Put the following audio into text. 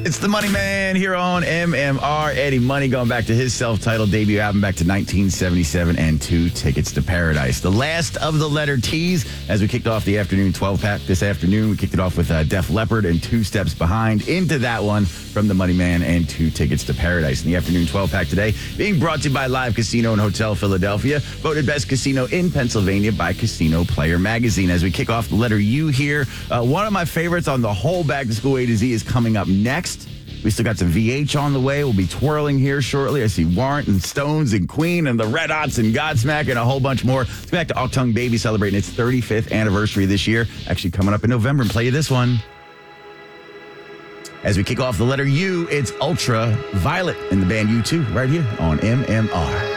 It's the Money Man here on MMR. Eddie Money going back to his self-titled debut album back to 1977 and 2 Tickets to Paradise. The last of the letter T's as we kicked off the afternoon 12-pack this afternoon. We kicked it off with Def Leppard and 2 Steps Behind into that one from the Money Man and 2 Tickets to Paradise. In the afternoon 12-pack today being brought to you by Live Casino and Hotel Philadelphia. Voted best casino in Pennsylvania by Casino Player Magazine. As we kick off the letter U here, one of my favorites on the whole back to school A to Z is coming up next. We still got some VH on the way. We'll be twirling here shortly. I see Warrant and Stones and Queen and the Red Hots and Godsmack and a whole bunch more. Let's go back to Achtung Baby celebrating its 35th anniversary this year. Actually coming up in November, and play you this one. As we kick off the letter U, it's Ultra Violet and the band U2 right here on MMR.